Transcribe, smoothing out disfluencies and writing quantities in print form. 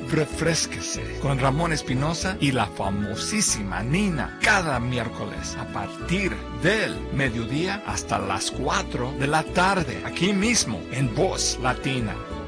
Refrésquese con Ramón Espinosa y la famosísima Nina cada miércoles a partir del mediodía hasta las 4 de la tarde, aquí mismo en Voz Latina.